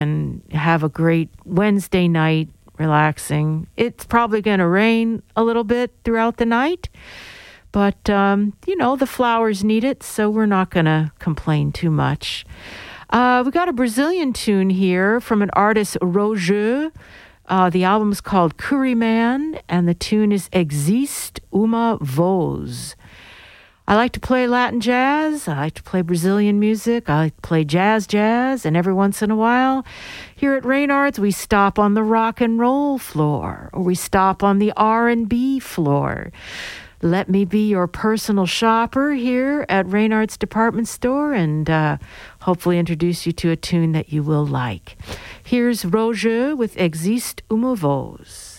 and have a great Wednesday night relaxing. It's probably going to rain a little bit throughout the night, but, the flowers need it, so we're not going to complain too much. We got a Brazilian tune here from an artist, Roger. The album is called Curryman, and the tune is Existe Uma Voz. I like to play Latin jazz. I like to play Brazilian music. I like to play jazz, and every once in a while, here at Reynard's, we stop on the rock and roll floor, or we stop on the R&B floor. Let me be your personal shopper here at Reynard's Department Store and hopefully introduce you to a tune that you will like. Here's Roger with Existe Uma Voz.